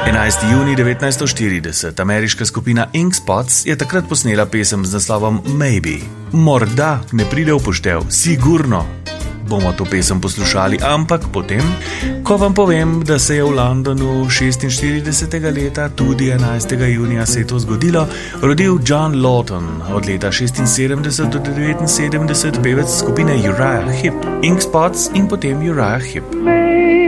11. juni 1940, ameriška skupina Ink Spots je takrat posnela pesem z naslovom Maybe. Morda ne pride v poštev, sigurno bomo to pesem poslušali, ampak potem, ko vam povem, da se je v Londonu 46. leta, tudi 11. junija se je to zgodilo, rodil John Lawton, od leta 76 do 79 pevec skupine Uriah Heep, Ink Spots in potem Uriah Heep.